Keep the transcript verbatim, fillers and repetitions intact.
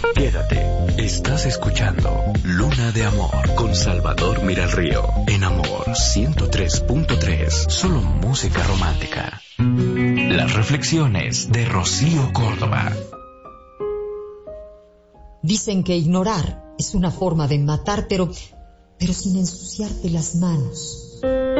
Quédate, estás escuchando Luna de Amor con Salvador Miralrío. En Amor ciento tres punto tres, solo música romántica. Las reflexiones de Rocío Córdoba. Dicen que ignorar es una forma de matar, pero, pero sin ensuciarte las manos.